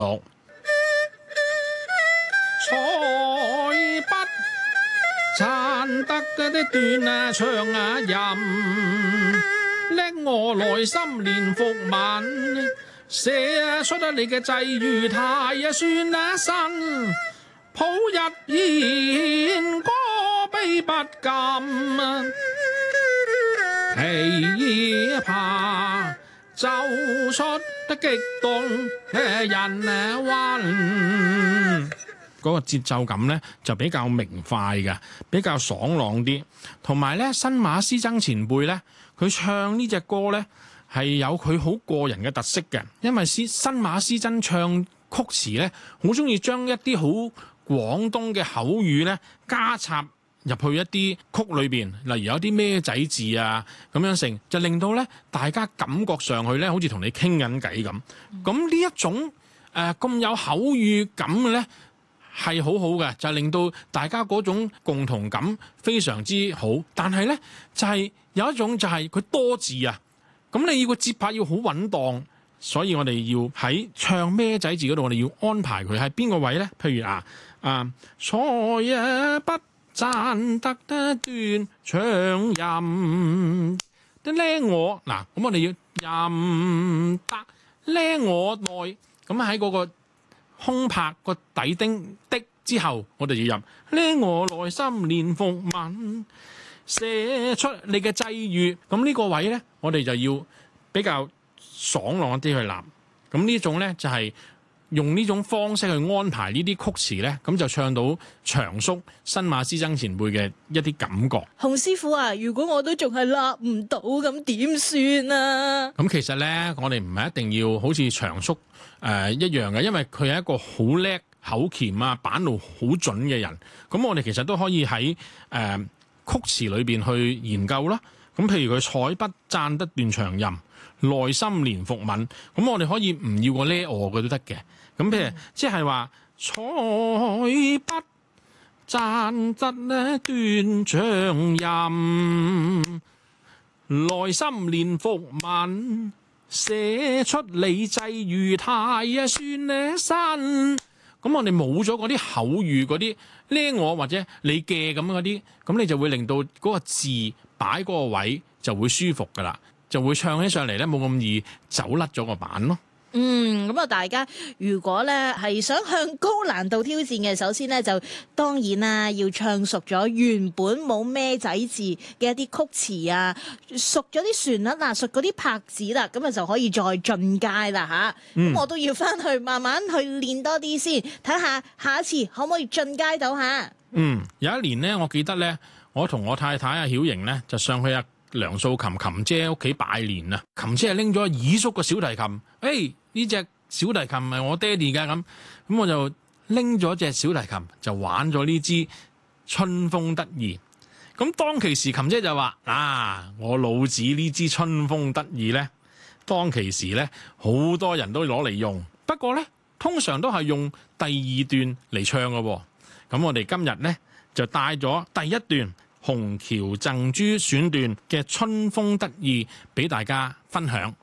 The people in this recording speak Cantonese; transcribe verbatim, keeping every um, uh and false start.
好，彩筆賺得嗰啲斷啊長啊任，拎我內心連復文，寫出得你嘅際遇太啊算啊身，抱一言歌悲不禁，琵琶奏出得激動人魂。嗰個節奏感咧就比較明快嘅，比較爽朗啲。同埋咧，新馬師曾前輩咧，佢唱呢隻歌咧係有佢好個人嘅特色嘅。因為師新馬師曾唱曲詞咧，好中意將一啲好廣東嘅口語咧加插入去一啲曲裏邊，例如有啲咩仔字啊咁樣成，就令到咧大家感覺上去咧好似同你傾緊偈咁。咁呢一種誒咁有口語感嘅咧，係好好嘅，就係令到大家嗰種共同感非常之好。但係呢，就係、是、有一種就係佢多字啊，咁你要個節拍要好穩當，所以我哋要喺唱咩仔字嗰度，我哋要安排佢喺邊個位呢？譬如啊啊，彩筆賺得得斷腸任，得咧我嗱，咁我哋要任得咧我內，咁喺嗰個空拍個底丁的之後，我哋要入呢我內心連復文，寫出你嘅際遇。咁呢個位呢，我哋就要比較爽朗啲去立。咁呢種呢，就係、是、用呢種方式去安排呢啲曲詞呢，咁就唱到長叔新馬師曾前輩嘅一啲感覺。 洪師傅啊，如果我都仲係立唔到，咁點算啊？ 咁其實呢，我哋唔係一定要好似長叔誒、呃、一樣嘅，因為佢係一個好叻口鉗啊板路好準嘅人。咁我哋其實都可以喺誒、呃、曲詞裏邊去研究啦。咁譬如佢彩筆讚得斷腸任，內心連復文，咁我哋可以唔要個呢我嘅都得嘅。咁譬如即係話彩筆讚得咧斷腸任，內心連復文，寫出你際遇太啊算呢身。咁我哋冇咗嗰啲口語嗰啲呢我或者你嘅咁嗰啲，咁你就會令到嗰個字擺嗰個位就會舒服噶啦，就會唱起上嚟咧冇咁易走甩咗個板咯。 嗯，咁啊，大家如果咧係想向高難度挑戰嘅，首先咧就當然啦，要唱熟咗原本冇咩仔字嘅一啲曲詞啊，熟咗啲旋律啊，熟嗰啲拍子啦，咁啊就可以再進階啦吓。咁、嗯、我都要翻去慢慢去練多啲先，睇下下一次可唔可以進階到吓。嗯， 有一年呢，我記得咧，我同我太太阿曉瑩咧就上去阿梁素琴琴姐屋企拜年啊，琴姐係拎咗耳叔個小提琴，誒、欸。呢隻小提琴係我爹哋㗎，咁咁我就拎咗隻小提琴就玩咗呢支春風得意。咁當其時琴姐就話啊，我老子呢支春風得意呢，當其時呢，好多人都攞嚟用，不過呢，通常都係用第二段嚟唱嘅喎。咁我哋今日呢，就帶咗第一段紅橋贈珠選段嘅春風得意俾大家分享。